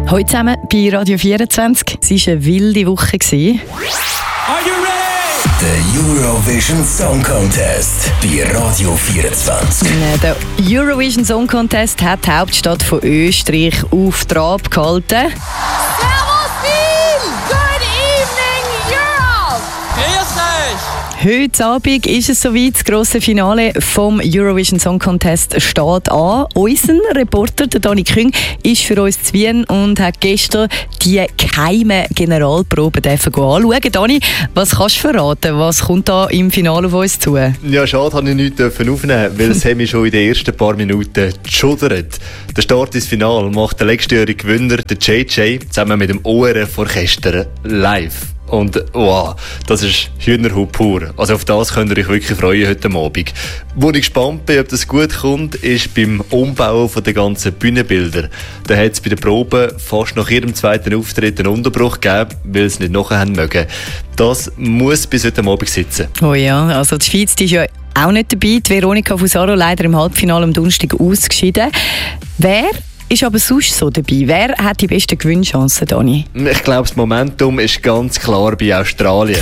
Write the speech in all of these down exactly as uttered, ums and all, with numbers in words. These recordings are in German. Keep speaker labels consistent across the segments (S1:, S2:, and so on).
S1: Heute zusammen bei Radio vierundzwanzig. Es war eine wilde Woche.
S2: Are you ready?
S3: Der Eurovision Song Contest bei Radio vierundzwanzig.
S1: Der Eurovision Song Contest hat die Hauptstadt von Österreich auf Trab gehalten.
S4: Servus Wien! Good evening, Europe!
S2: Grüß euch!
S1: Heute Abend ist es soweit. Das grosse Finale vom Eurovision Song Contest steht an. Unser Reporter, der Dani Küng, ist für uns zu Wien und hat gestern die geheimen Generalproben anschauen. Dani, was kannst du verraten? Was kommt da im Finale auf uns zu?
S5: Ja, schade, habe ich nichts aufnehmen, weil es haben mich schon in den ersten paar Minuten geschudert. Der Start ins Finale macht der letztjährige Gewinner, der J J, zusammen mit dem O R F-Orchester live. Und wow, das ist Hühnerhaut pur. Also auf das könnt ihr euch wirklich freuen heute Abend. Wo ich gespannt bin, ob das gut kommt, ist beim Umbauen der ganzen Bühnenbilder. Da hat es bei den Proben fast nach ihrem zweiten Auftritt einen Unterbruch gegeben, weil sie nicht nachher haben mögen. Das muss bis heute Abend sitzen.
S1: Oh ja, also die Schweiz die ist ja auch nicht dabei. Die Veronika Fusaro leider im Halbfinale am Donnerstag ausgeschieden. Wer ist aber sonst so dabei? Wer hat die besten Gewinnchancen, Dani?
S5: Ich glaube, das Momentum ist ganz klar bei Australien.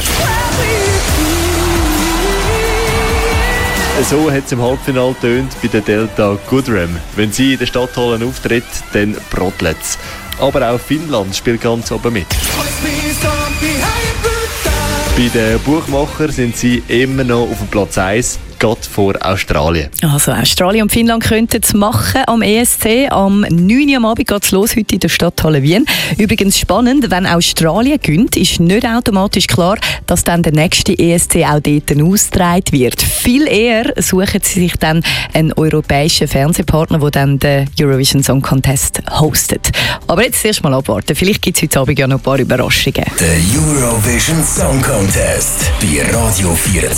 S5: So hat es im Halbfinale getönt bei der Delta Goodrem. Wenn sie in der Stadthalle auftritt, dann brodelt es. Aber auch Finnland spielt ganz oben mit. Bei den Buchmachern sind sie immer noch auf dem Platz eins, gerade vor Australien.
S1: Also Australien und Finnland könnten es machen am E S C. Am neun Uhr am Abend geht es los, heute in der Stadthalle Wien. Übrigens spannend, wenn Australien gewinnt, ist nicht automatisch klar, dass dann der nächste E S C auch dort ausgetragen wird. Viel eher suchen sie sich dann einen europäischen Fernsehpartner, der dann den Eurovision Song Contest hostet. Aber jetzt erst mal abwarten. Vielleicht gibt es heute Abend ja noch ein paar Überraschungen.
S3: Der Eurovision Song Contest bei Radio vierundzwanzig.